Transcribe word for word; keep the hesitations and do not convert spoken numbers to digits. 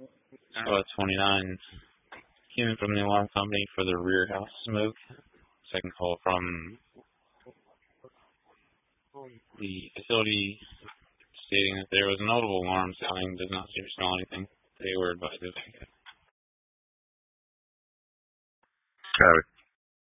About twenty-nine. Came in from the alarm company for the rear house smoke. Second call from the facility stating that there was an audible alarm sounding, does not see or smell anything. They were advised of. Copy.